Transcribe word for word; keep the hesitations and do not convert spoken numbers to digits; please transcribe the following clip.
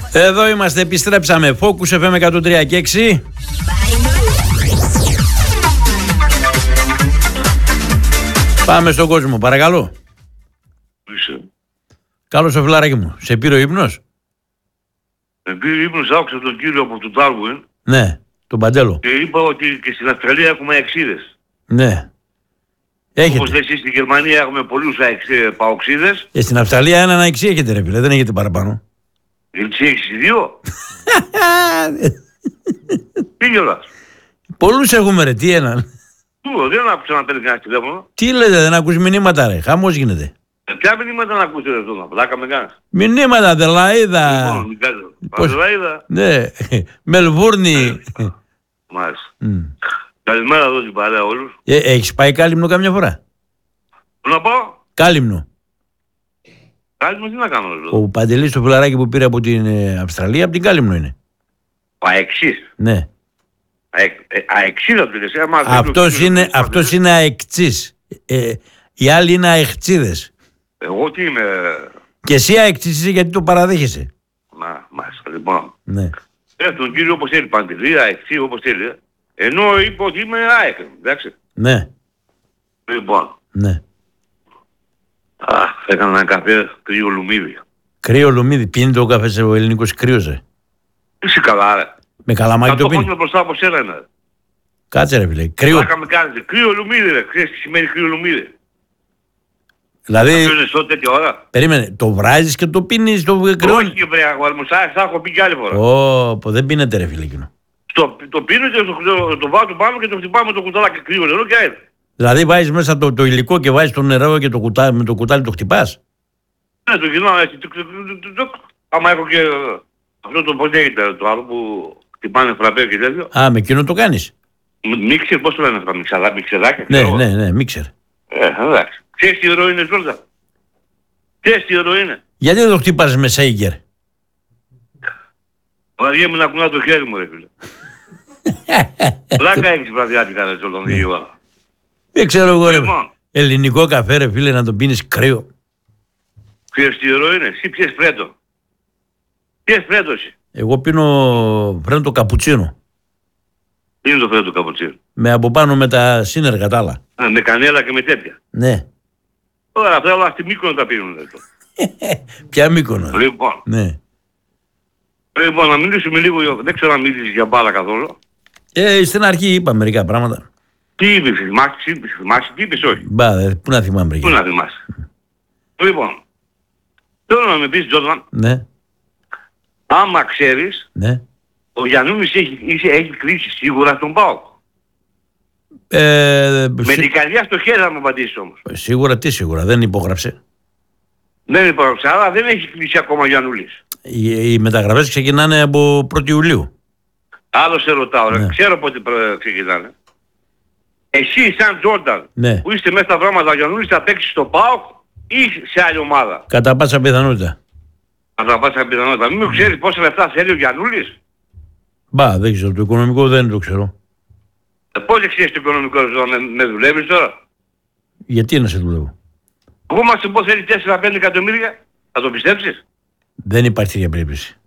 Εδώ είμαστε, επιστρέψαμε. Focus εφ εμ εκατόν τρία και έξι. Πάμε στον κόσμο, παρακαλώ. Είσαι. Καλώς ο φιλαράκι μου. Σε πήρε ο ύπνος? Με πήρε ύπνος, άκουσα τον κύριο από το Darwin. Ναι, τον Παντέλο. Και είπα ότι και στην Αυστραλία έχουμε αεξίδες. Ναι. Έχετε. Όπως εσείς στη Γερμανία έχουμε πολλούς παοξίδες. Και στην Αυστραλία έναν αεξί έχετε ρε φίλε, δεν έχετε παραπάνω. Έτσι έχεις δύο. Τι γελάς? Πολλούς έχουμε ρε, τι έναν. Του, δεν άκουσα να παίρνει κανένα τηλέφωνο. Τι λέτε, δεν ακούς μηνύματα ρε, χαμός γίνεται. Ε, ποια μηνύματα να ακούσετε αυτό, να πλάκα με κάνεις? Μηνύματα, Αδελαίδα. Λοιπόν, μην κάνεις. Πώς- Αδελαίδα. Ναι, Μελβούρνη. Μάλιστα. Μμ. Καλημέρα εδώ στην παρέα όλους. Ε, έχεις πάει Κάλυμνο καμιά φορά? Πού να πάω? Κάλυμνο. Κάτι με τι να κάνω εδώ. Ο Παντελής το φιλαράκι που πήρε από την ε, Αυστραλία, από την Κάλυμνο είναι. Αεξής. Ναι. Αεξίδα του λες. άμα δεν Αυτός το- είναι, αυτός είναι αεκτσής. Ε, οι άλλοι είναι αεκτσίδες. Εγώ τι είμαι? Και εσύ αεκτσής είσαι γιατί το παραδέχεσαι. Μα, μάλιστα, λοιπόν. Ναι. Ε, τον κύριο όπως θέλει, Παντελή, αεξί όπως θέλει. ε. Ενώ είπε ότι είμαι ΑΕΚ, εντάξει. Ναι. Λοιπόν, Ναι. α, έκανα ένα καφέ κρύο λουμίδι. Κρύο λουμίδι. Πίνει το καφέ ο ελληνικός κρύος, ρε. Είσαι καλά, ρε. Με καλαμάκι Θα το το πίνει. πω μπροστά από σένα, είναι. Κάτσε ρε φίλε. Κρύο. Πλάκα με κάνεις. Κρύο λουμίδι, ρε. Ξέρεις τι σημαίνει κρύο λουμίδι? Δηλαδή, Ποιος είναι στο τέτοια ώρα? περίμενε, το βράζεις και το πίνεις το κρύο. Όχι, βρε, αγόρι μου, θα θα έχω πει κι άλλη φορά. Ω, πω, δεν πίνεται ρε φίλε εκείνο. Το, το πίνω και το, το, το βάζω πάνω και το χτυπάω με το κουταλάκι κρύο νερό και αέρα. Δηλαδή βάζεις μέσα το, το υλικό και βάζεις το νερό και το κουτάλι, με το κουτάλι το χτυπάς. Ναι, το γυρνάω έτσι. τουκ, τουκ, τουκ, τουκ, τουκ. Άμα έχω και ε, αυτό το πώς λέγεται, το άλλο που χτυπάνε φραπέ και τέτοιο. Α, με εκείνο το κάνεις. Μ- Μίξερ, πώς το λένε αυτά, μιξαδά, μιξεδάκια. Ναι, ξέρω. ναι, ναι, μίξερ. Ε, εντάξει. Ξέρεις τι ωραίο είναι, Ζόρζα? Ξέρεις τι ωραίο είναι? Γιατί δεν το χτυπάς με σέιγκερ? Βαριέμαι να κουνάω το χέρι μου, ρε φίλε. Πλάκα έχεις βραδιάτικα, ρε, Ζόρζα, λίγη ώρα. Δεν ξέρω εγώ ρε. Λοιπόν, Ελληνικό καφέ ρε φίλε να το πίνεις κρύο. ξέρεις τι ωραίο είναι? Εσύ πιες φρέτο. Πιες φρέτο εσύ. Εγώ πίνω φρέντο καπουτσίνο. Τι είναι το φρέτο καπουτσίνο? Με από πάνω με τα σύνεργα τα άλλα. Α, με κανέλα και με τέτοια. Ναι. Τώρα αυτά όλα στη Μύκονο τα πίνουν. ρε, τώρα. Ποια Μύκονο. Λοιπόν, Ναι. λοιπόν, να μιλήσουμε λίγο, για- δεν ξέρω αν μίλησες για μπάλα καθόλου. Ε, στην αρχή είπα μερικά πράγματα. Τι είπες, θυμάσαι, θυμάσαι, τι είπες, όχι? Μπα, δε, πού να θυμάμαι Πού ρε. να θυμάσαι? Λοιπόν, θέλω να με πεις, Τζόρνταν, Ναι, άμα ξέρεις, ναι. ο Γιαννούλης έχει, είχε- έχει κλείσει σίγουρα στον ΠΑΟΚ. Ε, Με σί- την καρδιά στο χέρι θα μου απαντήσεις όμως. Σίγουρα, τι σίγουρα, δεν υπόγραψε. Δεν υπάρχει, αλλά δεν έχει κλείσει ακόμα ο Γιαννούλης. Οι, οι μεταγραφές ξεκινάνε από πρώτη Ιουλίου. Άλλο σε ρωτάω, ρε. Ναι. Ξέρω πότε προ- ξεκινάνε. Εσύ σαν Τζόρνταν, Ναι. που είστε μέσα στα βρώματα, ο Γιαννούλης θα παίξει στο ΠΑΟΚ ή σε άλλη ομάδα? Κατά πάσα πιθανότητα. Αν θα πας σαν πιθανότητα. Μην μου ξέρεις πόσα λεφτά θέλει ο Γιαννούλης. Μπα, δεν ξέρω, το οικονομικό δεν το ξέρω. Ε, πώς ξέρεις το οικονομικό ζώο, με, με δουλεύεις τώρα? Γιατί να σε δουλεύω. Εγώ μας σου πω θέλει τέσσερα πέντε εκατομμύρια, θα το πιστέψεις? Δεν υπάρχει τέτοια περίπτωση.